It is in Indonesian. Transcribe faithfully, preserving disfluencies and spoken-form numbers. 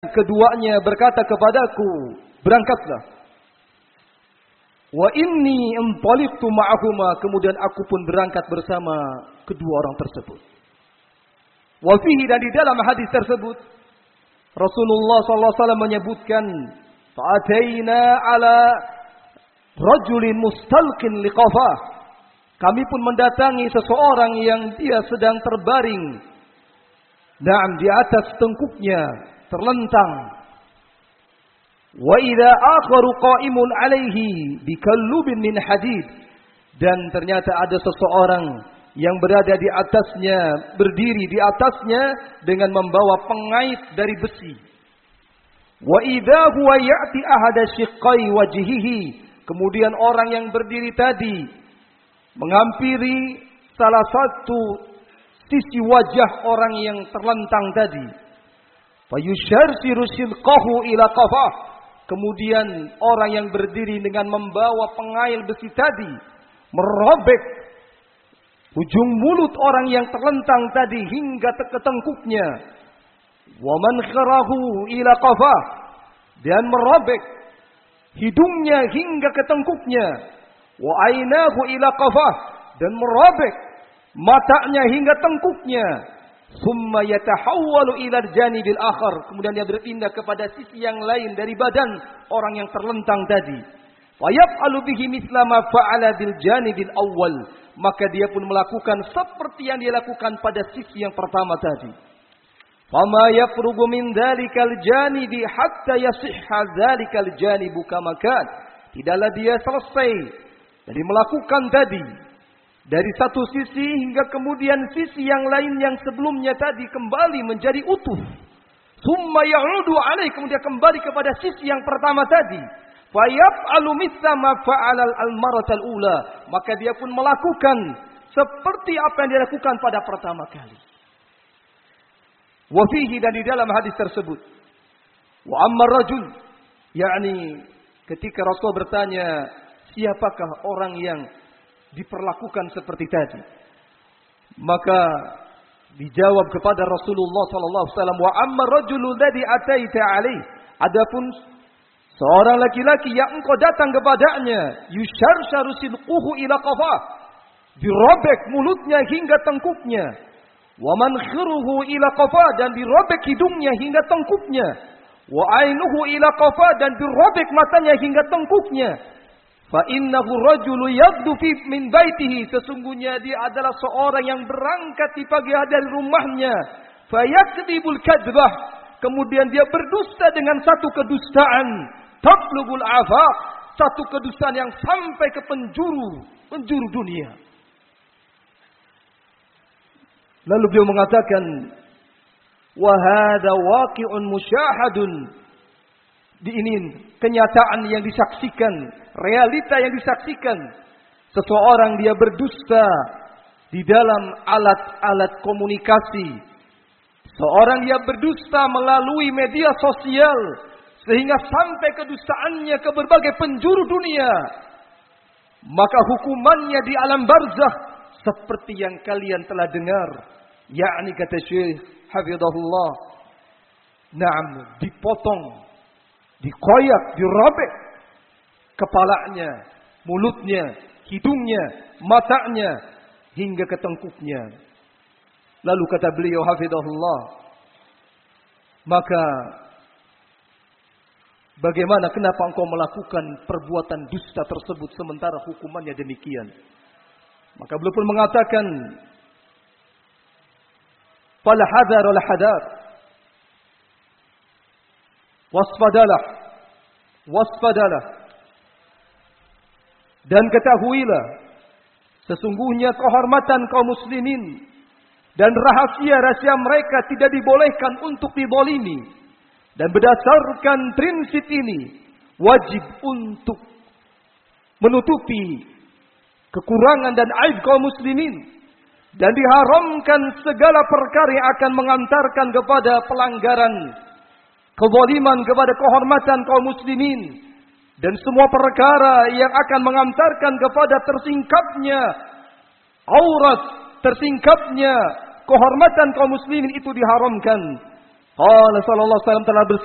keduanya berkata kepadaku, berangkatlah. Wa inni intaliqtu ma'ahuma, kemudian aku pun berangkat bersama kedua orang tersebut. Wa fihi, dan di dalam hadis tersebut Rasulullah sallallahu alaihi wasallam menyebutkan, fa'ataina ala rajulin mustalqin liqafah. Kami pun mendatangi seseorang yang dia sedang terbaring, naam, di atas tengkuknya, terlentang. Wa idza akharu qa'imun 'alaihi bikallubin min hadid, dan ternyata ada seseorang yang berada di atasnya, berdiri di atasnya dengan membawa pengait dari besi. Wa idza huwa ya'ti ahada shiqqai wajhihi, kemudian orang yang berdiri tadi menghampiri salah satu sisi wajah orang yang terlentang tadi. Fayusharsiru shilqahu ila qafah, kemudian orang yang berdiri dengan membawa pengail besi tadi merobek ujung mulut orang yang terlentang tadi hingga ke tengkuknya. Wa mankharahu ila qafah, dan merobek hidungnya hingga ke tengkuknya. Wa ainahu ila qafah, dan merobek matanya hingga tengkuknya. Summa yatahawwalu ila al-janibil akhar, kemudian dia berpindah kepada sisi yang lain dari badan orang yang terlentang tadi. Wa yaf'alu bihi mithla ma fa'ala bil janibil awwal, maka dia pun melakukan seperti yang dia lakukan pada sisi yang pertama tadi. Fama yafrugu min dzalikal janibi hatta yasihha dzalikal janibu kama kan, tidaklah dia selesai dari melakukan tadi dari satu sisi hingga kemudian sisi yang lain yang sebelumnya tadi kembali menjadi utuh. Summa ya'udu alaih, kemudian kembali kepada sisi yang pertama tadi. Fa yaf'alu mithla ma fa'ala al-maratal ula, maka dia pun melakukan seperti apa yang dia lakukan pada pertama kali. Wa fihi, dan di dalam hadis tersebut, wa amma rajul, yakni ketika Rasul bertanya, siapakah orang yang diperlakukan seperti tadi? Maka dijawab kepada Rasulullah sallallahu alaihi wasallam, wa amma rajulu ladzi ataita alaih, adapun seorang laki-laki yang engkau datang kepadanya, yusharsharu silquhu ila qafah, dirobek mulutnya hingga tengkuknya. Wa mankhiruhu ila qafah, dan dirobek hidungnya hingga tengkuknya. Wa ainuhu ila qafah, dan dirobek matanya hingga tengkuknya. Fa innahu rajulu yaghdu fi min baitihi, sesungguhnya dia adalah seorang yang berangkat di pagi hari dari rumahnya. Fa yakdzibul kadzbah, kemudian dia berdusta dengan satu kedustaan. Tablugul afaq, satu kedustaan yang sampai ke penjuru penjuru dunia. Lalu beliau mengatakan, wa hadza waqi'un musyahadun, ini kenyataan yang disaksikan, realita yang disaksikan. Seseorang dia berdusta di dalam alat-alat komunikasi. Seorang dia berdusta melalui media sosial, sehingga sampai kedustaannya ke berbagai penjuru dunia. Maka hukumannya di alam barzakh seperti yang kalian telah dengar, yakni kata Syekh hafizahullah, na'am, dipotong, dikoyak, dirobek kepalanya, mulutnya, hidungnya, matanya, hingga ke tengkuknya. Lalu kata beliau hafizahullah, maka bagaimana, kenapa engkau melakukan perbuatan dusta tersebut sementara hukumannya demikian? Maka beliau pun mengatakan, fal hadar wal hadar, wasfadalah, wasfadalah, dan ketahuilah, sesungguhnya kehormatan kaum muslimin dan rahasia-rahasia mereka tidak dibolehkan untuk dibolimi. Dan berdasarkan prinsip ini, wajib untuk menutupi kekurangan dan aib kaum muslimin. Dan diharamkan segala perkara yang akan mengantarkan kepada pelanggaran, kezaliman kepada kehormatan kaum muslimin. Dan semua perkara yang akan mengantarkan kepada tersingkapnya aurat, tersingkapnya kehormatan kaum muslimin itu diharamkan. Qala sallallahu alaihi wasallam telah bersabda,